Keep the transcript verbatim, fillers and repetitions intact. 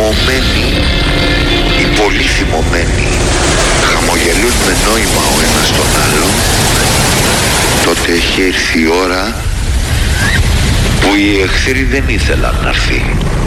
θυμωμένοι, οι πολύ θυμωμένοι χαμογελούν με νόημα ο ένας τον άλλον, τότε έχει έρθει η ώρα που οι εχθροί δεν ήθελαν να έρθει.